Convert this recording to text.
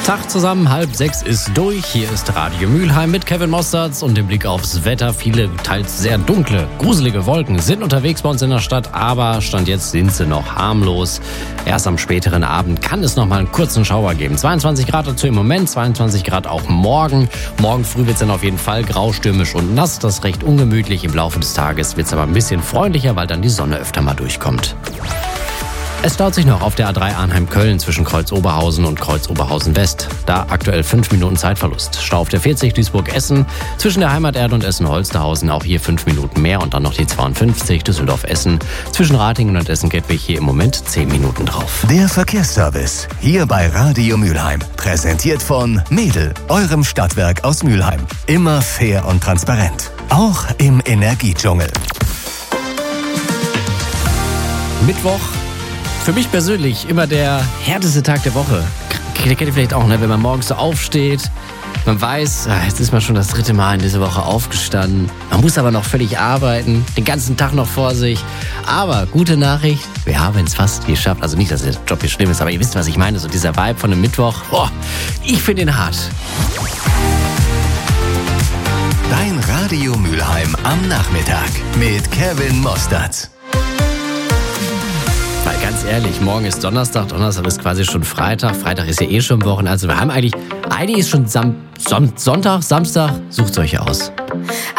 Tag zusammen, 5:30 ist durch. Hier ist Radio Mülheim mit Kevin Mosterz und dem Blick aufs Wetter. Viele, teils sehr dunkle, gruselige Wolken sind unterwegs bei uns in der Stadt, aber Stand jetzt sind sie noch harmlos. Erst am späteren Abend kann es noch mal einen kurzen Schauer geben. 22 Grad dazu im Moment, 22 Grad auch morgen. Morgen früh wird es dann auf jeden Fall grau, stürmisch und nass. Das ist recht ungemütlich. Im Laufe des Tages wird es aber ein bisschen freundlicher, weil dann die Sonne öfter mal durchkommt. Es staut sich noch auf der A3 Arnheim-Köln zwischen Kreuz-Oberhausen und Kreuz-Oberhausen-West. Da aktuell 5 Minuten Zeitverlust. Stau auf der 40 Duisburg-Essen zwischen der Heimaterde und Essen-Holsterhausen auch hier 5 Minuten mehr und dann noch die 52 Düsseldorf-Essen zwischen Ratingen und Essen-Kettwig hier im Moment 10 Minuten drauf. Der Verkehrsservice hier bei Radio Mülheim. Präsentiert von Mädel, eurem Stadtwerk aus Mülheim. Immer fair und transparent. Auch im Energiedschungel. Mittwoch. Für mich persönlich immer der härteste Tag der Woche. Kennt ihr vielleicht auch, ne? Wenn man morgens so aufsteht, man weiß, jetzt ist man schon das 3. Mal in dieser Woche aufgestanden. Man muss aber noch völlig arbeiten, den ganzen Tag noch vor sich. Aber gute Nachricht, wir haben es fast geschafft. Also nicht, dass der Job hier schlimm ist, aber ihr wisst, was ich meine. So dieser Vibe von einem Mittwoch, ich finde ihn hart. Dein Radio Mülheim am Nachmittag mit Kevin Mosterz. Weil ganz ehrlich, morgen ist Donnerstag, Donnerstag ist quasi schon Freitag, Freitag ist ja eh schon Wochen, also wir haben eigentlich ist schon Sonntag, Samstag, sucht euch aus.